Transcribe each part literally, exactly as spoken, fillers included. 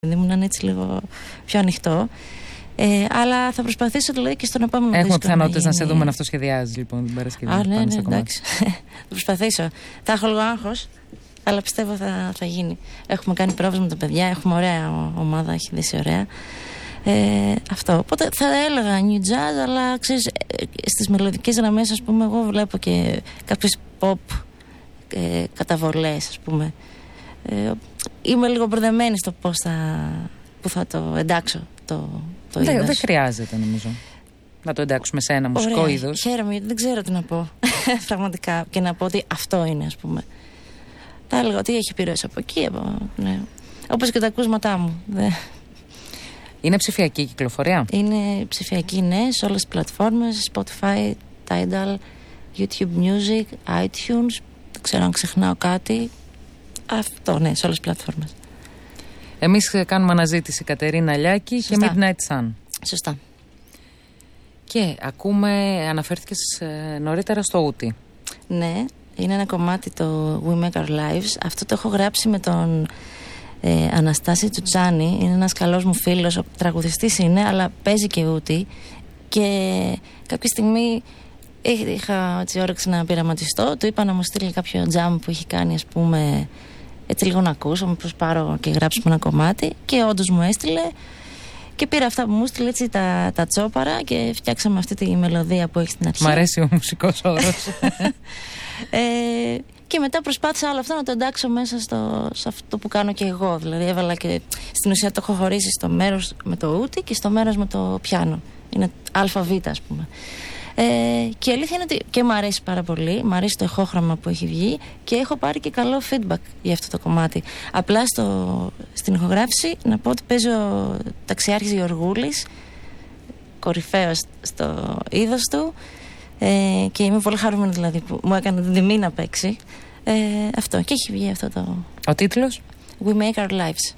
ήμουν έτσι λίγο πιο ανοιχτό. Ε, αλλά θα προσπαθήσω δηλαδή και στον επόμενο δίσκο. Έχουμε πιθανότητες να, να σε δούμε να αυτοσχεδιάζεις λοιπόν την Παρασκευή. Α, ναι, ναι, εντάξει. Θα προσπαθήσω. Θα έχω λίγο άγχος, αλλά πιστεύω θα, θα γίνει. Έχουμε κάνει πρόβες με τα παιδιά, έχουμε ωραία ομάδα, έχει δέσει ωραία. Ε, αυτό. Οπότε θα έλεγα new jazz, αλλά ξέρεις, στις μελλοντικές γραμμές, ας πούμε, εγώ βλέπω και κάποιες pop ε, καταβολές, ας πούμε. Ε, είμαι λίγο μπερδεμένη στο πώς θα, που θα το εντάξω το, το είδος. Δεν, δεν χρειάζεται νομίζω να το εντάξουμε σε ένα μουσικό είδος. Χαίρομαι, γιατί δεν ξέρω τι να πω πραγματικά και να πω ότι αυτό είναι, ας πούμε. Θα έλεγα ότι έχει επιρροές από εκεί, από, ναι. Όπως και τα ακούσματά μου. Είναι ψηφιακή κυκλοφορία? Είναι ψηφιακή, ναι, σε όλες τις πλατφόρμες, Spotify, Tidal, YouTube Music, iTunes, δεν ξέρω αν ξεχνάω κάτι. Αυτό, ναι, σε όλες τις πλατφόρμες. Εμείς κάνουμε αναζήτηση Κατερίνα Λιάκη και Midnight Sun. Σωστά. Και ακούμε, αναφέρθηκες νωρίτερα στο Ούτι. Ναι, είναι ένα κομμάτι, το We Make Our Lives. Αυτό το έχω γράψει με τον ε, Αναστάση Τσουτσάνη. Είναι ένας καλός μου φίλος, ο τραγουδιστής είναι, αλλά παίζει και Ούτι. Και κάποια στιγμή είχα έτσι όρεξη να πειραματιστώ. Του είπα να μου στείλει κάποιο jam που έχει κάνει, ας πούμε, έτσι λίγο να ακούσω, μήπως πάρω και γράψουμε ένα κομμάτι. Και όντως μου έστειλε. Και πήρα αυτά που μου έστειλε, έτσι τα, τα τσόπαρα, και φτιάξαμε αυτή τη μελωδία που έχει στην αρχή. Μ' αρέσει ο μουσικός όρος. ε, και μετά προσπάθησα όλο αυτό να το εντάξω μέσα στο, σε αυτό που κάνω και εγώ. Δηλαδή έβαλα και στην ουσία το έχω χωρίσει στο μέρος με το ούτι και στο μέρος με το πιάνο. Είναι ΑΒ, ας πούμε. Ε, και η αλήθεια είναι ότι και μου αρέσει πάρα πολύ. Μου αρέσει το ηχόχρωμα που έχει βγει και έχω πάρει και καλό feedback για αυτό το κομμάτι. Απλά στο, στην ηχογράφηση να πω ότι παίζει ο Ταξιάρχης Γεωργούλης, κορυφαίος στο είδος του, ε, και είμαι πολύ χαρούμενη δηλαδή που μου έκανε την τιμή να παίξει. Ε, αυτό, και έχει βγει αυτό το... Ο τίτλος? We Make Our Lives.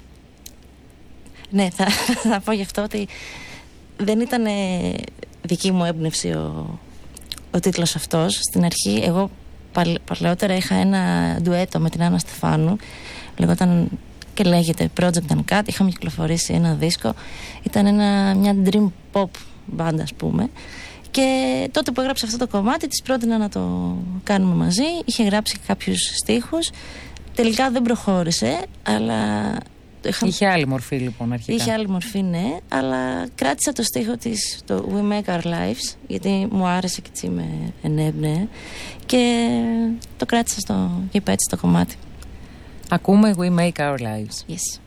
Ναι, θα, θα πω γι' αυτό ότι δεν ήταν δική μου έμπνευση ο, ο τίτλος αυτός. Στην αρχή εγώ παλ, παλαιότερα είχα ένα ντουέτο με την Άννα Στεφάνου, λεγόταν και λέγεται Project Uncut. Είχαμε κυκλοφορήσει ένα δίσκο, ήταν ένα, μια dream pop μπάντα, ας πούμε, και τότε που έγραψα αυτό το κομμάτι της πρότεινα να το κάνουμε μαζί. Είχε γράψει κάποιους στίχους, τελικά δεν προχώρησε, αλλά είχα... Είχε άλλη μορφή λοιπόν αρχικά. Είχε άλλη μορφή, ναι, αλλά κράτησα το στίχο της, το We Make Our Lives, γιατί μου άρεσε και έτσι με ενέπνεε, και το κράτησα στο, και είπα έτσι το κομμάτι. Ακούμε We Make Our Lives. Yes.